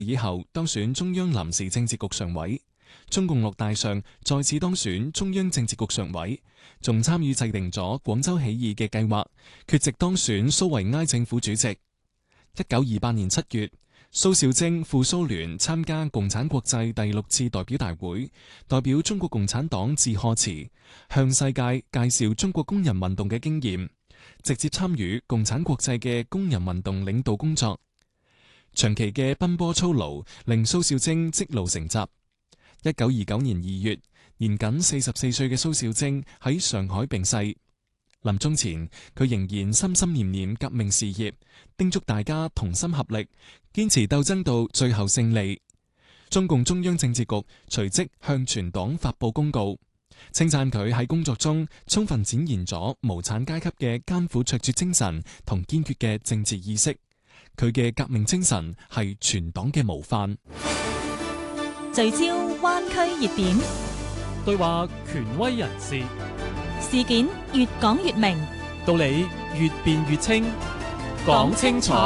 以後當選中央臨時政治局常委。中共6大上再次當選中央政治局常委，仲參與制定咗廣州起義嘅計劃，缺席當選蘇維埃政府主席。1928年7月，蘇兆徵赴蘇聯參加共產國際第6次代表大會，代表中國共產黨致賀詞，向世界介紹中國工人運動嘅經驗，直接參與共產國際嘅工人運動領導工作。長期嘅奔波操勞令蘇兆徵積勞成疾。1929年2月，年僅44歲嘅蘇兆徵喺上海病逝。臨終前，佢仍然心心念念革命事業，叮囑大家同心合力，堅持鬥爭到最後勝利。中共中央政治局隨即向全黨發佈公告，稱讚佢喺工作中充分展現咗無產階級嘅艱苦卓絕精神同堅決嘅政治意識。佢嘅革命精神係全黨嘅模範。 聚焦灣區熱點， 對話權威人士， 事件越講越明， 道理越辯越清。講清楚，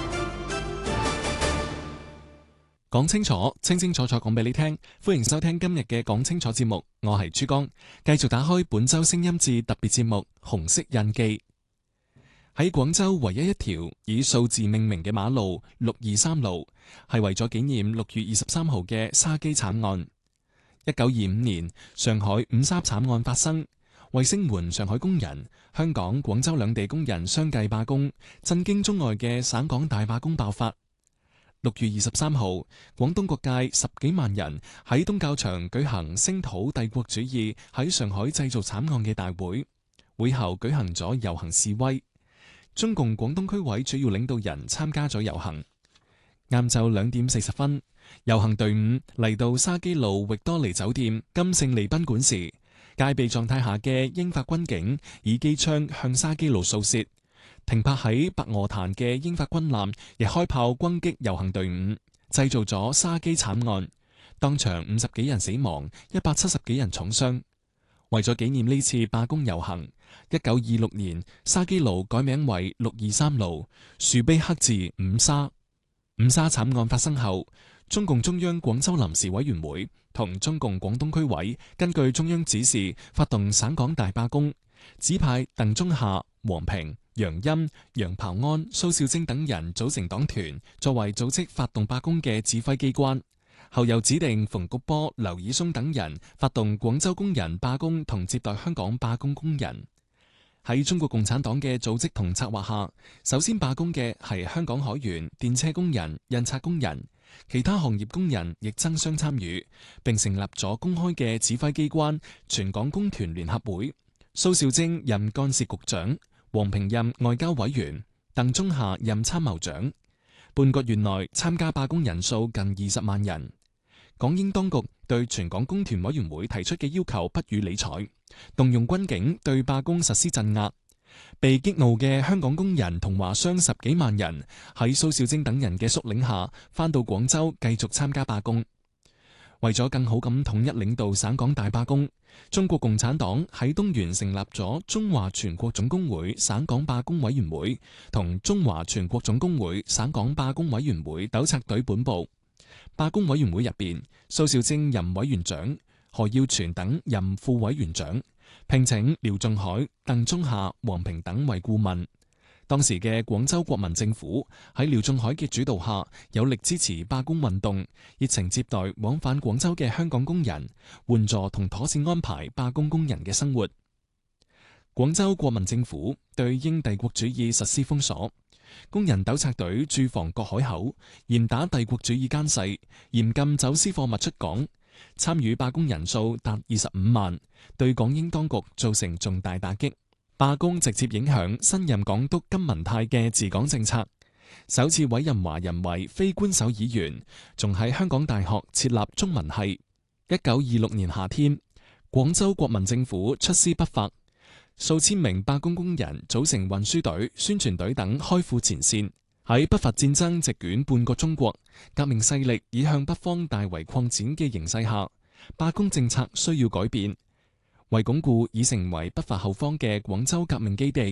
講清楚，清清楚楚講俾你聽。歡迎收聽今日嘅講清楚節目，我係珠江，繼續打開本周聲音節特別節目《紅色印記》。喺廣州唯一一條以數字命名嘅馬路623路，係為咗紀念6月23號嘅沙基慘案。1925年，上海五沙慘案發生，為聲援上海工人，香港、廣州兩地工人相繼罷工，震驚中外嘅省港大罷工爆發。6月23號，廣東各界10幾萬人喺東較場舉行聲討帝國主義喺上海製造慘案嘅大會，會後舉行咗遊行示威。中共廣東區委主要領導人參加咗遊行。晏晝2點40分，遊行隊伍嚟到沙基路域多尼酒店金勝利賓館時，戒備狀態下嘅英法軍警以機槍向沙基路掃射，停泊喺白鵝潭嘅英法軍艦亦開炮轟擊遊行隊伍，製造咗沙基慘案，當場50幾人死亡，170幾人重傷。為咗紀念呢次罷工遊行，1926年沙基路改名為623路，豎碑刻字五沙。五沙慘案發生後，中共中央廣州臨時委員會同中共廣東區委根據中央指示發動省港大罷工，指派鄧中夏、黃平、楊鑫、楊刨安、蘇兆徵等人組成黨團，作為組織發動罷工嘅指揮機關。後又指定馮玉波、劉以松等人發動廣州工人罷工同接待香港罷工工人。喺中國共產黨嘅組織同策劃下，首先罷工嘅係香港海員、電車工人、印刷工人，其他行業工人亦爭相參與，並成立咗公開嘅指揮機關——全港工團聯合會。蘇兆徵任幹事局長，黃平任外交委員，鄧中夏任參謀長。半個月內參加罷工人數近20萬人。港英當局對全港工團委員會提出嘅要求不予理睬，動用軍警對罷工實施鎮壓。被激怒嘅香港工人同華商10幾萬人喺蘇兆徵等人嘅率領下，返到廣州繼續參加罷工。為咗更好咁統一領導省港大罷工，中國共產黨喺東源成立咗中華全國總工會省港罷工委員會同中華全國總工會省港罷工委員會糾察隊本部。罷工委員會入邊，蘇兆徵任委員長，何耀全等任副委員長，聘請廖仲愷、鄧中夏、黃平等為顧問。當時嘅廣州國民政府喺廖仲愷嘅主導下，有力支持罷工運動，熱情接待往返廣州嘅香港工人，援助同妥善安排罷工工人嘅生活。廣州國民政府對英帝國主義實施封鎖，工人糾察隊駐防各海口，嚴打帝國主義奸細，嚴禁走私貨物出港。參與罷工人數達25萬，對港英當局造成重大打擊。罷工直接影響新任港督金文泰嘅治港政策，首次委任華人為非官守議員，仲喺香港大學設立中文系。1926年夏天，廣州國民政府出師北伐，數千名罷工工人組成運輸隊、宣傳隊等開赴前線。喺北伐戰爭席捲半個中國，革命勢力已向北方大為擴展嘅形勢下，罷工政策需要改變。為鞏固已成為北伐後方嘅廣州革命基地，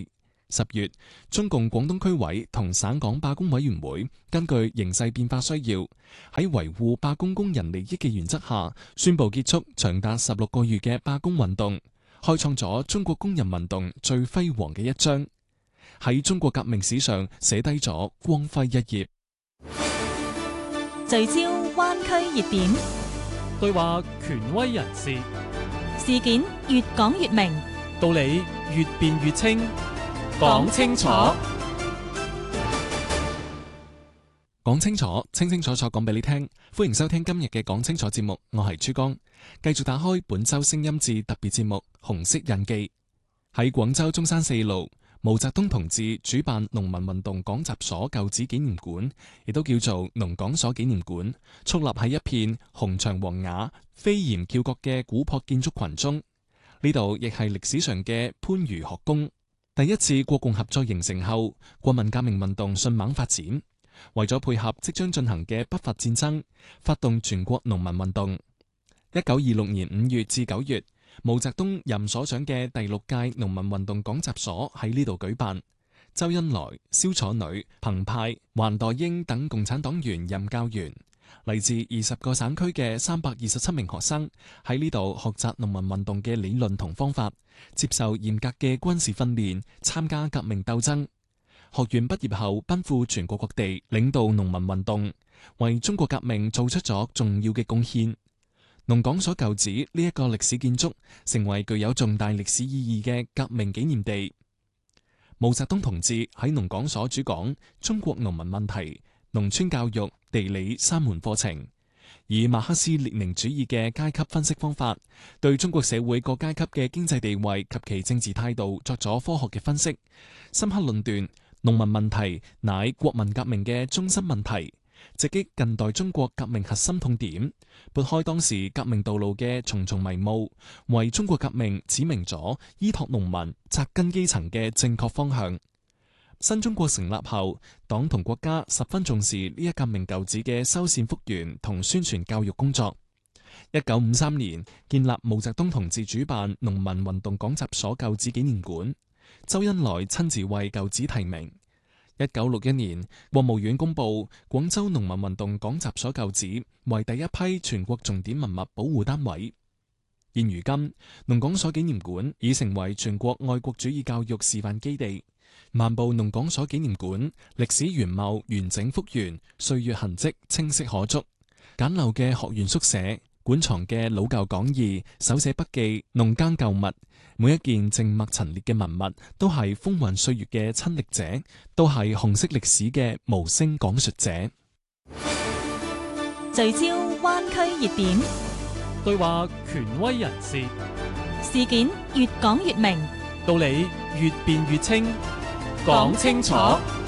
10月，中共廣東區委同省港罷工委員會根據形勢變化需要，喺維護罷工工人利益嘅原則下，宣布結束長達16個月嘅罷工運動，開創咗中國工人運動最輝煌嘅一章，喺中國革命史上寫低咗光輝一頁。 聚焦灣區熱點， 對話權威人士， 事件越講越明， 道理越辯越清，講清楚。 講清楚，清清楚楚講俾你聽。歡迎收聽今日嘅講清楚節目，我係珠江，繼續打開本周聲音誌特別節目《紅色印記》。喺廣州中山四路，毛澤東同志主辦農民運動講習所舊址紀念館，亦都叫做農講所紀念館，矗立喺一片紅牆黃瓦、飛檐翹角嘅古樸建築群中。呢度亦係歷史上嘅番禺學宮。第一次國共合作形成後，國民革命運動迅猛發展。為咗配合即將進行嘅北伐戰爭，發動全國農民運動。1926年5月至9月，毛澤東任所長嘅第6屆農民運動講習所喺呢度舉辦。周恩來、蕭楚女、彭湃、環代英等共產黨員任教員，嚟自20個省區嘅327名學生喺呢度學習農民運動嘅理論同方法，接受嚴格嘅軍事訓練，參加革命鬥爭。學員畢業後奔赴全國各地，領導農民運動，為中國革命做出咗重要嘅貢獻。農講所舊址呢一個歷史建築，成為具有重大歷史意義嘅革命紀念地。毛澤東同志喺農講所主講中國農民問題、農村教育、地理3門課程，以馬克思列寧主義嘅階級分析方法，對中國社會各階級嘅經濟地位及其政治態度作咗科學嘅分析，深刻論斷農民問題乃國民革命嘅中心問題，直擊近代中國革命核心痛點，撥開當時革命道路嘅重重迷霧，為中國革命指明咗依託農民、扎根基層嘅正確方向。新中國成立後，黨同國家十分重視呢一革命舊址嘅修繕復原同宣傳教育工作。1953年建立毛澤東同志主辦農民運動講習所舊址紀念館。周恩來親自為舊址題名。1961年，國務院公布廣州農民運動講習所舊址為第一批全國重點文物保護單位。現如今，農講所紀念館已成為全國愛國主義教育示範基地。漫步農講所紀念館，歷史原貌完整復原，歲月痕跡清晰可捉。簡陋嘅學員宿舍，館藏嘅老舊講義、手寫筆記、農耕舊物，每一件靜默陳列嘅文物，都係風雲歲月嘅親歷者，都係紅色歷史嘅無聲講述者。 聚焦灣區熱點， 對話權威人士， 事件越講越明， 道理越辯越清，講清楚。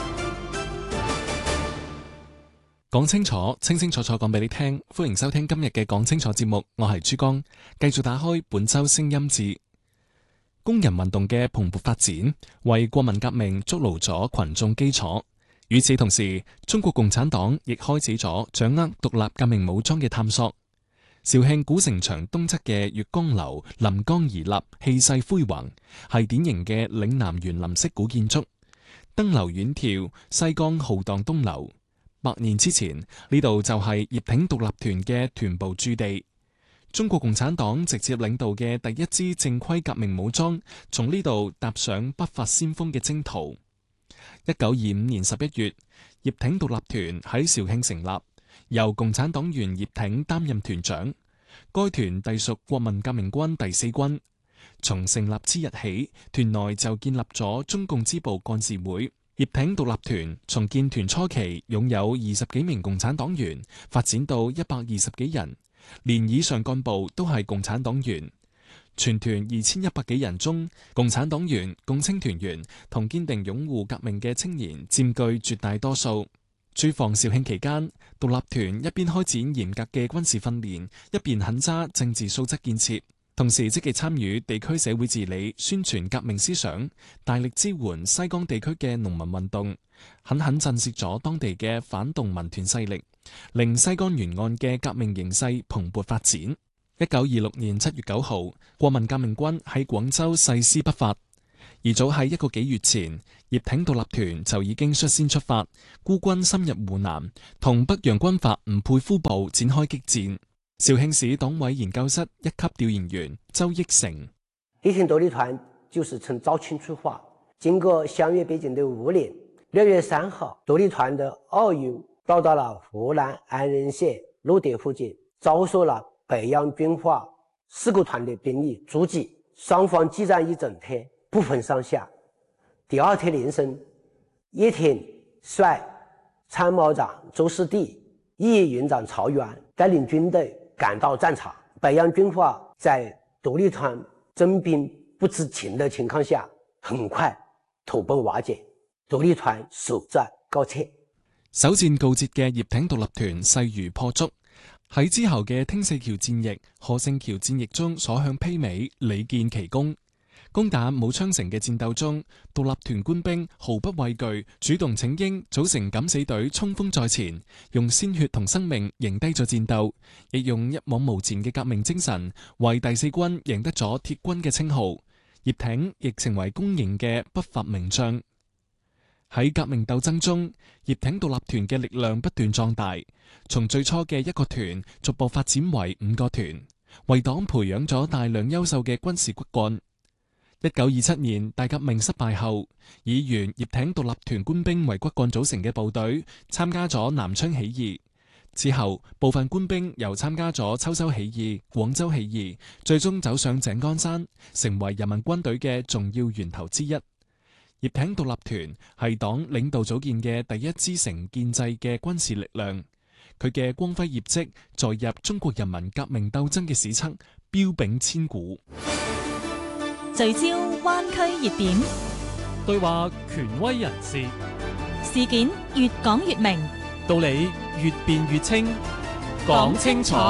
講清楚，清清楚楚講俾你聽。歡迎收聽今日嘅講清楚節目，我係珠江，繼續打開本周聲音誌。工人運動嘅蓬勃發展，為國民革命築牢咗群眾基礎。與此同時，中國共產黨亦開始咗掌握獨立革命武裝嘅探索。肇慶古城牆東側嘅月光樓臨江而立，氣勢恢宏，係典型嘅嶺南園林式古建築。登樓遠眺，西江浩蕩東流。100年之前，呢度就係葉挺獨立團嘅團部駐地。中國共產黨直接領導嘅第一支正規革命武裝，從呢度踏上北伐先鋒嘅征途。1925年11月，葉挺獨立團喺肇慶成立，由共產黨員葉挺擔任團長。該團隸屬國民革命軍第4軍。從成立之日起，團內就建立咗中共支部幹事會。葉挺獨立團從建團初期擁有20幾名共產黨員，發展到120幾人，連以上幹部都係共產黨員。全團2100幾人中，共產黨員、共青團員同堅定擁護革命嘅青年佔據絕大多數。駐防肇慶期間，獨立團一邊開展嚴格嘅軍事訓練，一邊狠揸政治素質建設。同時積極參與地區社會治理，宣傳革命思想，大力支援西江地區嘅農民運動，狠狠震懾咗當地嘅反動民團勢力，令西江沿岸嘅革命形勢蓬勃發展。1926年7月9號，國民革命軍喺廣州誓師北伐。 而早喺1個幾月前，葉挺獨立團就已經率先出發，孤軍深入湖南，同北洋軍閥吳佩孚部展開激戰。肇慶市黨委研究室一級調研員周益成： 葉挺獨立團就是從肇慶出發，經過相約北京的5年，6月3號，獨立團的2運到達了湖南安仁縣路德附近，遭受了北洋軍閥4個團的兵力阻擊，雙方激戰一整天，不分上下。第二天凌晨，葉挺率參謀長周士第、一營長曹源帶領軍隊趕到戰場，北洋軍閥在獨立團徵兵不知情的情況下，很快土崩瓦解，獨立團首戰告捷。 首戰告捷嘅葉挺獨立團勢如破竹，喺之後嘅汀四橋戰役、賀勝橋戰役中所向披靡，屢建奇功。攻打武昌城嘅戰鬥中，獨立團官兵毫不畏懼，主動請纓，組成敢死隊衝鋒在前，用鮮血同生命贏低咗戰鬥，亦用一往無前嘅革命精神為第4軍贏得咗鐵軍嘅稱號。葉挺亦成為公認嘅不發名將。喺革命鬥爭中，葉挺獨立團嘅力量不斷壯大，從最初嘅1個團逐步發展為5個團，為黨培養咗大量優秀嘅軍事骨幹。1927年大革命失敗後，以原葉挺獨立團官兵為骨幹組成嘅部隊參加咗南昌起義。之後，部分官兵又參加咗秋收起義、廣州起義，最終走上井岡山，成為人民軍隊嘅重要源頭之一。葉挺獨立團係黨領導組建嘅第一支成建制嘅軍事力量，佢嘅光輝業績在入中國人民革命鬥爭嘅史冊彪炳千古。 聚焦灣區熱點， 對話權威人士， 事件越講越明， 道理越辯越清，講清楚，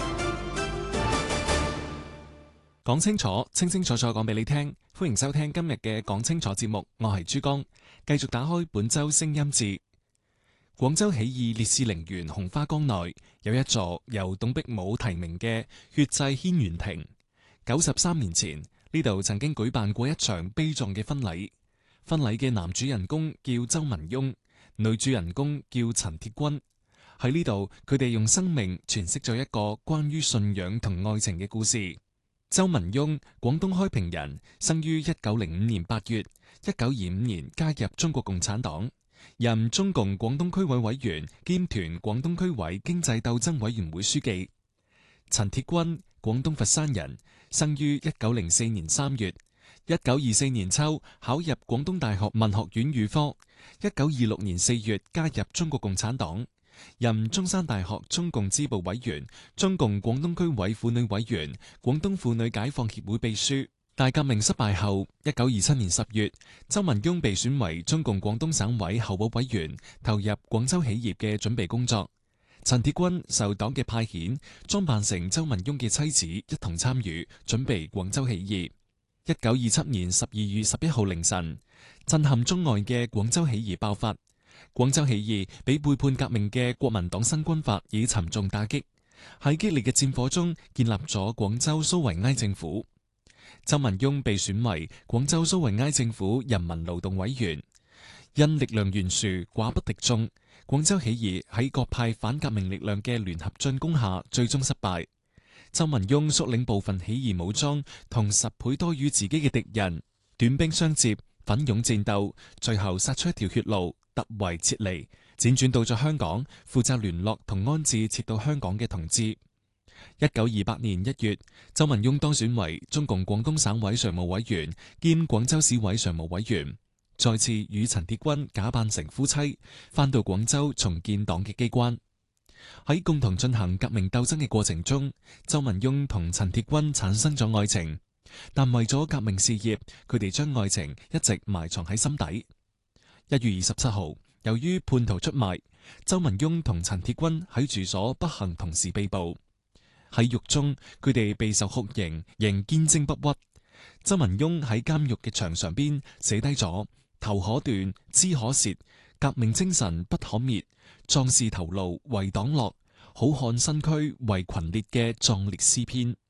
講清楚，清清楚楚講俾你聽。歡迎收聽今日嘅講清楚節目，我係珠江，繼續打開本周聲音誌。廣州起義烈士陵園紅花崗內有一座由董必武提名嘅血祭軒轅亭。93年前，呢度曾經舉辦過一場悲壯嘅婚禮。婚禮嘅男主人公叫周文雍，女主人公叫陳鐵軍。喺呢度，佢哋用生命詮釋咗一個關於信仰同愛情嘅故事。周文雍，廣東開平人，生於1905年8月，1925年加入中國共產黨，任中共廣東區委委員兼團廣東區委經濟鬥爭委員會書記。陳鐵軍，廣東佛山人，生於1904年3月，1924年秋考入廣東大學文學院預科，1926年4月加入中國共產黨，任中山大學中共支部委員、中共廣東區委婦女委員、廣東婦女解放協會秘書。大革命失敗後，1927年10月，周文雍被選為中共廣東省委候補委員，投入廣州起義嘅準備工作。陳鐵軍受黨嘅派遣，裝扮成周文雍嘅妻子，一同參與準備廣州起義。1927年12月11號凌晨，震撼中外嘅廣州起義爆發。廣州起義俾背叛革命嘅國民黨新軍閥以沉重打擊，喺激烈嘅戰火中建立咗廣州蘇維埃政府。周文雍被選為廣州蘇維埃政府人民勞動委員，因力量懸殊，寡不敵眾。廣州起義喺各派反革命力量嘅聯合進攻下，最終失敗。周文雍率領部分起義武裝同10倍多於自己嘅敵人，短兵相接，奮勇戰鬥，最後殺出一條血路，突圍撤離，輾轉到咗香港，負責聯絡同安置撤到香港嘅同志。1928年1月，周文雍當選為中共廣東省委常務委員兼廣州市委常務委員，再次與陳鐵軍假扮成夫妻，返到廣州重建黨嘅機關。喺共同進行革命鬥爭嘅過程中，周文雍同陳鐵軍產生咗愛情，但為咗革命事業，佢哋將愛情一直埋藏喺心底。1月27號，由於叛徒出賣，周文雍同陳鐵軍喺住所不幸同時被捕。喺獄中，佢哋備受酷刑，仍堅貞不屈。周文雍喺監獄嘅牆上邊寫低咗頭可斷，肢可折，革命精神不可滅，壯士頭顱為黨樂，好漢身軀為群烈嘅壯烈詩篇。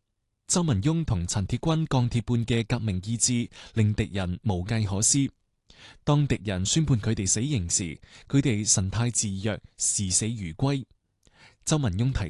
周文雍同陳鐵軍鋼鐵般嘅革命意志，令敵人無計可施。當敵人宣判佢哋死刑時，佢哋神態自若，視死如歸。周文雍提